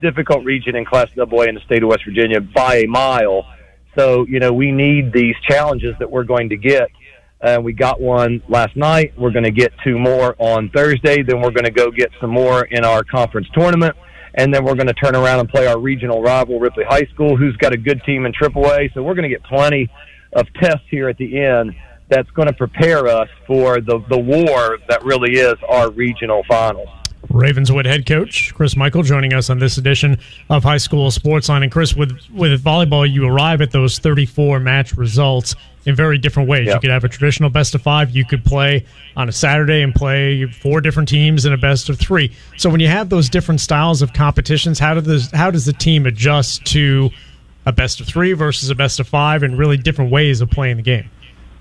difficult region in Class AA in the state of West Virginia by a mile. So, we need these challenges that we're going to get. We got one last night. We're going to get 2 more on Thursday. Then we're going to go get some more in our conference tournament. And then we're going to turn around and play our regional rival, Ripley High School, who's got a good team in AAA. So we're going to get plenty of tests here at the end that's going to prepare us for the war that really is our regional finals. Ravenswood head coach Chris Michael joining us on this edition of High School Sportsline. And Chris, with volleyball, you arrive at those 34 match results in very different ways. Yep. You could have a traditional best of 5. You could play on a Saturday and play 4 different teams in a best of 3. So when you have those different styles of competitions, how does the team adjust to a best of 3 versus a best of 5 and really different ways of playing the game?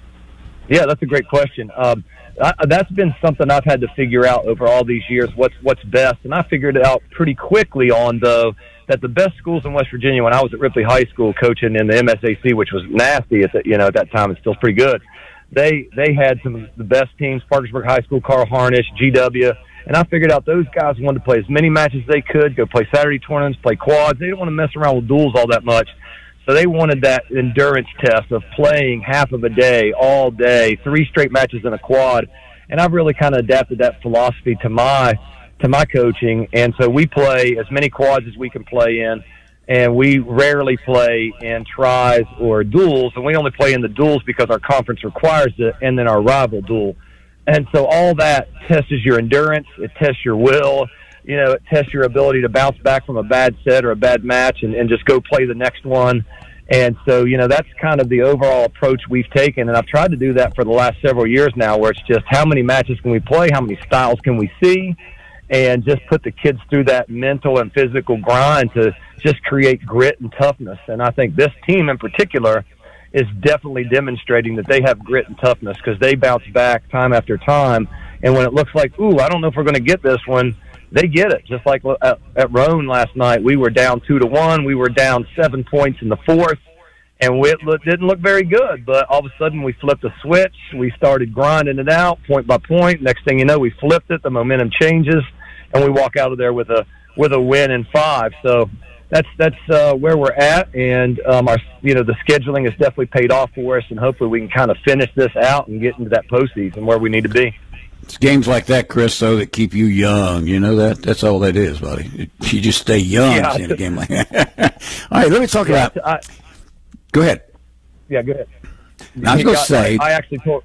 Yeah, that's a great question. That's been something I've had to figure out over all these years, what's best. And I figured it out pretty quickly that the best schools in West Virginia, when I was at Ripley High School coaching in the MSAC, which was nasty at that time, it's still pretty good. They had some of the best teams, Parkersburg High School, Carl Harnish, GW. And I figured out those guys wanted to play as many matches as they could, go play Saturday tournaments, play quads. They didn't want to mess around with duels all that much. So they wanted that endurance test of playing half of a day, all day, 3 straight matches in a quad. And I've really kind of adapted that philosophy to my coaching. And so we play as many quads as we can play in, and we rarely play in tries or duels. And we only play in the duels because our conference requires it, and then our rival duel. And so all that tests your endurance. It tests your will. It tests your ability to bounce back from a bad set or a bad match and just go play the next one. And so, that's kind of the overall approach we've taken. And I've tried to do that for the last several years now, where it's just how many matches can we play, how many styles can we see, and just put the kids through that mental and physical grind to just create grit and toughness. And I think this team in particular is definitely demonstrating that they have grit and toughness, because they bounce back time after time. And when it looks like, I don't know if we're going to get this one, they get it. Just like at Roan last night, we were down 2-1. We were down 7 points in the 4th, and it didn't look very good. But all of a sudden, we flipped a switch. We started grinding it out point by point. Next thing you know, we flipped it. The momentum changes, and we walk out of there with a win in 5. So that's where we're at, and the scheduling has definitely paid off for us, and hopefully we can kind of finish this out and get into that postseason where we need to be. It's games like that, Chris, though, that keep you young. You know that? That's all that is, buddy. You just stay young in a game like that. All right, let me talk about – go ahead. Yeah, go ahead. Now, I was going to say – I actually told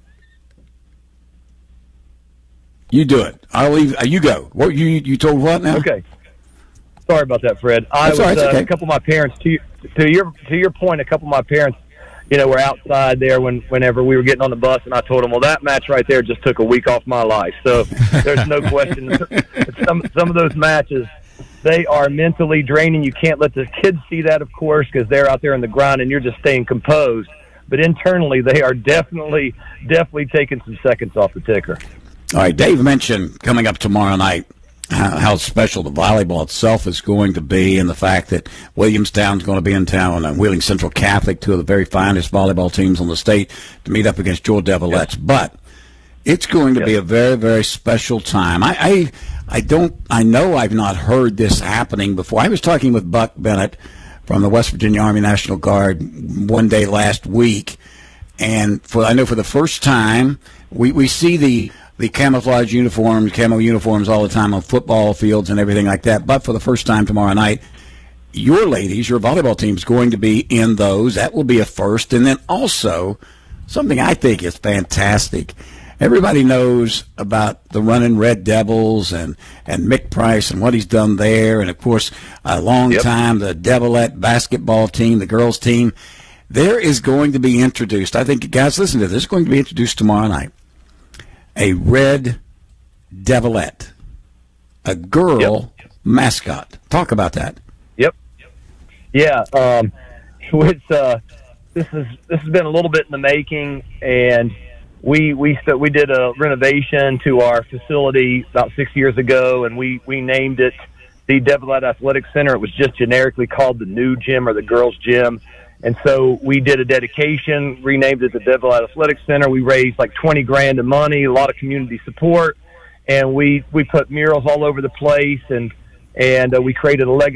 – You do it. I'll leave – you go. What you told what now? Okay. Sorry about that, Fred. A couple of my parents, to your point, a couple of my parents, were outside there whenever we were getting on the bus, and I told them, well, that match right there just took a week off my life. So there's no question. Some of those matches, they are mentally draining. You can't let the kids see that, of course, because they're out there in the grind, and you're just staying composed. But internally, they are definitely taking some seconds off the ticker. All right, Dave mentioned coming up tomorrow night how special the volleyball itself is going to be, and the fact that Williamstown's going to be in town, and Wheeling Central Catholic, 2 of the very finest volleyball teams in the state, to meet up against Georgia Devilettes. Yes. But it's going to be a very, very special time. I know I've not heard this happening before. I was talking with Buck Bennett from the West Virginia Army National Guard one day last week, and I know for the first time we see the camouflage uniforms, camo uniforms all the time on football fields and everything like that. But for the first time tomorrow night, your volleyball team is going to be in those. That will be a first. And then also something I think is fantastic. Everybody knows about the Running Red Devils and Mick Price and what he's done there. And, of course, a long time, the Devilette basketball team, the girls team. There is going to be introduced, I think, guys, listen to this, is going to be introduced tomorrow night, a Red Devilette, a girl mascot. Talk about that. Yep. Yeah. This has been a little bit in the making, and we did a renovation to our facility about 6 years ago, and we named it the Devilette Athletic Center. It was just generically called the new gym or the girls' gym. And so we did a dedication, renamed it the Devilette Athletic Center. We raised like $20,000 in money, a lot of community support, and we put murals all over the place. And and we created a legacy